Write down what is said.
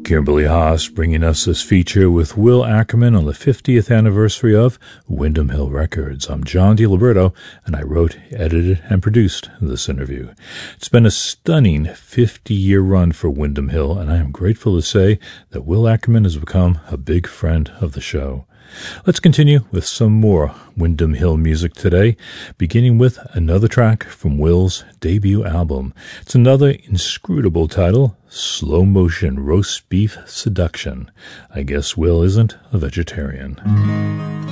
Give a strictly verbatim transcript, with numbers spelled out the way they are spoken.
Kimberly Haas bringing us this feature with Will Ackerman on the fiftieth anniversary of Windham Hill Records. I'm John DiLiberto, and I wrote, edited, and produced this interview. It's been a stunning fifty-year run for Windham Hill, and I am grateful to say that Will Ackerman has become a big friend of the show. Let's continue with some more Windham Hill music today, beginning with another track from Will's debut album. It's another inscrutable title, Slow Motion Roast Beef Seduction. I guess Will isn't a vegetarian.